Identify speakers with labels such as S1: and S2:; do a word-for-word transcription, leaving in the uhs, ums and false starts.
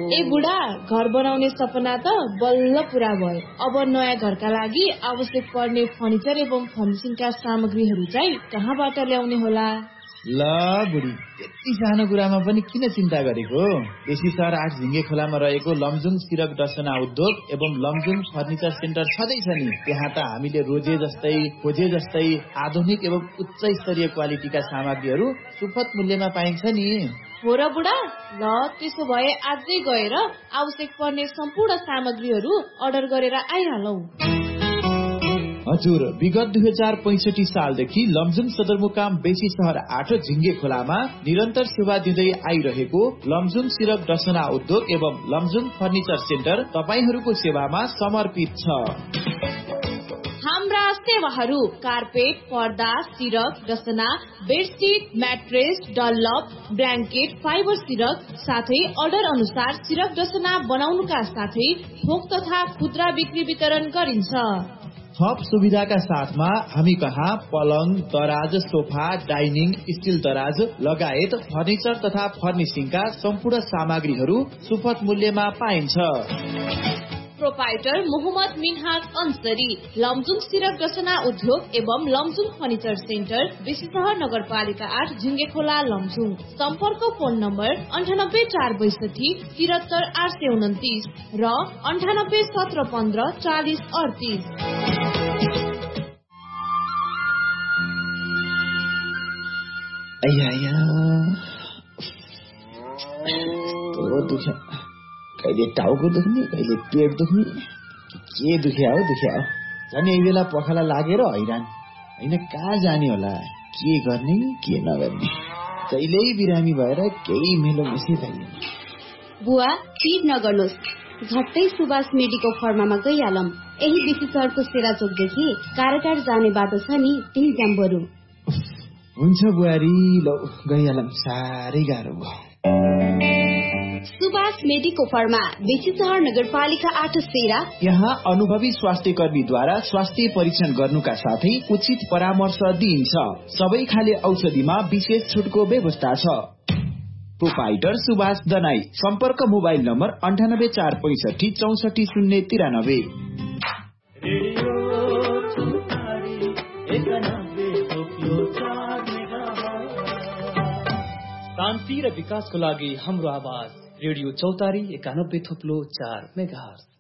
S1: ए बुढा, घर बनाउने सपना त बल्ल पूरा भयो। अब नयाँ घरका लागि आवश्यक पर्ने फर्निचर एवं फर्निशिङका सामग्रीहरू चाहिँ कहाँबाट ल्याउने होला?
S2: ल बुढी, यति सानो कुरामा पनि किन चिन्ता गरेको? बेसी सहर आठ झिङ्गे खोलामा रहेको लमजुङ सिरक डसना उद्योग एवं लमजुङ फर्निचर सेन्टर छँदैछ नि। त्यहाँ त हामीले रोजे जस्तै खोजे जस्तै आधुनिक एवं उच्च स्तरीय क्वालिटीका सामग्रीहरू सुपथ मूल्यमा पाइन्छ नि।
S1: हो र बुढा, ल त्यसो भए आजै गएर आवश्यक पर्ने सम्पूर्ण सामग्रीहरू अर्डर गरेर आइहालौ।
S2: हजुर, विगत दुई हजार पैंसठी सालदेखि लमजुङ सदरमुकाम बेसी सहर आठ झिङ्गे खोलामा निरन्तर सेवा दिँदै आइरहेको लमजुङ सिरक डसना उद्योग एवं लमजुङ फर्निचर सेन्टर तपाईहरूको सेवामा समर्पित छ।
S1: हाम्रा सेवाहरू कार्पेट, पर्दा, सिरक डसना, bedsheet, mattress, Dunlop, blanket, fibre सिरक साथै अर्डर अनुसार सिरक डसना बनाउनुका साथै थोक तथा खुद्रा बिक्री वितरण गरिन्छ।
S2: थप सुविधाका साथमा हामी कहाँ पलङ, दराज, सोफा, डाइनिङ, स्टिल दराज लगायत फर्निचर तथा फर्निशिङका सम्पूर्ण सामग्रीहरू सुपथ मूल्यमा पाइन्छ।
S1: प्रोपाइटर मोहम्मद मिनहाज अंसरी, लमजुङ सिरक डसना उद्योग एवं लमजुङ फर्निचर सेन्टर, बेसी सहर नगरपालिका आठ झिङ्गे खोला लमजुङ। सम्पर्क फोन नम्बर अन्ठानब्बे चार बैसठी तिहत्तर आठ सय उन्तिस र अन्ठानब्बे सत्र पन्ध्र चालिस अडतिस।
S3: कहिले टाउको दुख्ने, कहिले पेट दुख्ने, के दुख्या हो दुख्या हो। झन् यही बेला पखाला लागेर हैरान होइन, कहाँ जाने होला, के गर्ने के नगर्ने। जहिल्यै बिरामी भएर केही मेलो मिसै छैन।
S4: बुवा, पिर नगर्नुहोस्, झट्टै सुभाष मेडिको फर्मामा गइहालौँ। यही बेसी सहरको सेरा चोकदेखि कारागार जाने बाटो छ नि, त्यही जाम बरु।
S3: हुन्छ बुहारी, लौ गइहालौँ, साह्रै गाह्रो भयो।
S4: सुभाष मेडिको फर्मा, बेसी सहर नगरपालिका आठ सेरा।
S3: यहाँ अनुभवी स्वास्थ्य कर्मीद्वारा स्वास्थ्य परीक्षण गर्नुका साथै उचित परामर्श दिइन्छ। सबै खाले औषधिमा विशेष छुटको व्यवस्था छ। प्रोपाइटर सुभाष दनाई, सम्पर्क मोबाइल नम्बर अन्ठानब्बे चार पैंसठी चौसठी शून्य तिरानब्बे।
S5: शान्ति र विकासको लागि हाम्रो आवाज रेडियो चौतारी एकानब्बे थोप्लो चार मेगाहर्ज।